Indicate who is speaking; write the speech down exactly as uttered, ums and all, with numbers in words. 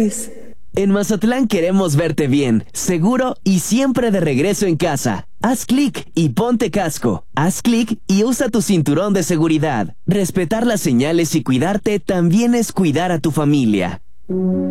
Speaker 1: feliz.
Speaker 2: En Mazatlán queremos verte bien, seguro y siempre de regreso en casa. Haz clic y ponte casco. Haz clic y usa tu cinturón de seguridad. Respetar las señales y cuidarte también es cuidar a tu familia.